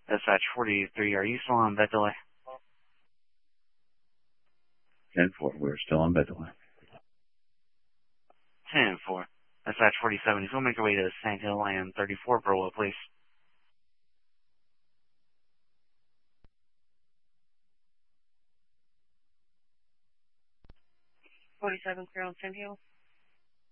Dispatch 43, are you still on bed delay? 10-4, we're still on bed delay. 10-4. Dispatch 47, if you'll make your way to Sand Hill and 34 Burwell, please. Clear on Sand Hill.